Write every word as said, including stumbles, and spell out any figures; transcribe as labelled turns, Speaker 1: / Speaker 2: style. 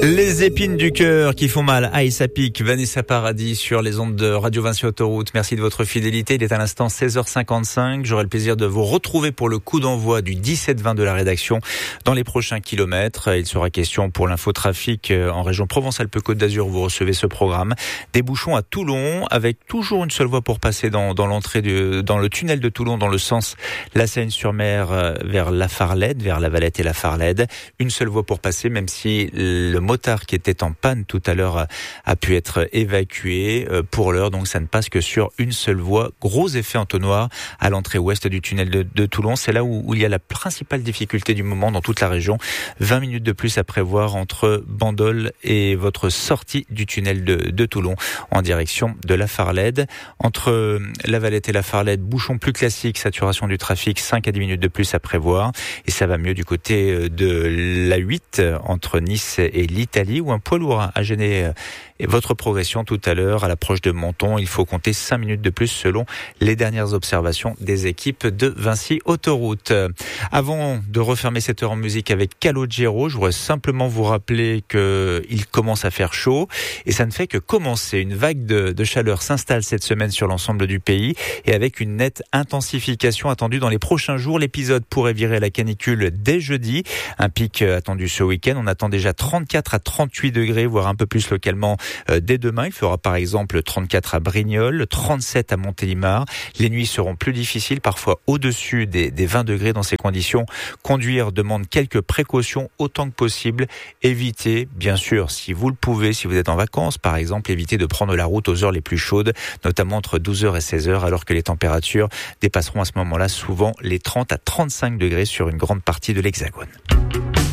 Speaker 1: Les épines du cœur qui font mal. Aïe, ça pique. Vanessa Paradis sur les ondes de Radio Vinci Autoroute. Merci de votre fidélité. Il est à l'instant seize heures cinquante-cinq. J'aurai le plaisir de vous retrouver pour le coup d'envoi du dix-sept vingt de la rédaction dans les prochains kilomètres. Il sera question pour l'infotrafic en région Provence-Alpes-Côte d'Azur. Vous recevez ce programme. Des bouchons à Toulon avec toujours une seule voie pour passer dans, dans l'entrée de, dans le tunnel de Toulon dans le sens La Seyne-sur-Mer vers La Farlède, vers La Valette et La Farlède. Une seule voie pour passer, même si le motard qui était en panne tout à l'heure a pu être évacué. Pour l'heure, donc ça ne passe que sur une seule voie. Gros effet entonnoir à l'entrée ouest du tunnel de, de Toulon. C'est là où, où il y a la principale difficulté du moment dans toute la région. vingt minutes de plus à prévoir entre Bandol et votre sortie du tunnel de, de Toulon en direction de La Farlède. Entre La Valette et La Farlède, bouchon plus classique, saturation du trafic, cinq à dix minutes de plus à prévoir. Et ça va mieux du côté de l'A huit entre Nice et l'Italie où un poids lourd a gêné votre progression tout à l'heure à l'approche de Menton. Il faut compter cinq minutes de plus selon les dernières observations des équipes de Vinci Autoroute. Avant de refermer cette heure en musique avec Calogero, je voudrais simplement vous rappeler qu'il commence à faire chaud et ça ne fait que commencer. Une vague de, de chaleur s'installe cette semaine sur l'ensemble du pays et avec une nette intensification attendue dans les prochains jours. L'épisode pourrait virer à la canicule dès jeudi. Un pic attendu ce week-end. On attend déjà trente-quatre à trente-huit degrés, voire un peu plus localement euh, dès demain. Il fera par exemple trente-quatre à Brignoles, trente-sept à Montélimar. Les nuits seront plus difficiles, parfois au-dessus des, des vingt degrés. Dans ces conditions, conduire demande quelques précautions autant que possible. Évitez, bien sûr, si vous le pouvez, si vous êtes en vacances par exemple, évitez de prendre la route aux heures les plus chaudes, notamment entre douze heures et seize heures, alors que les températures dépasseront à ce moment-là souvent les trente à trente-cinq degrés sur une grande partie de l'Hexagone.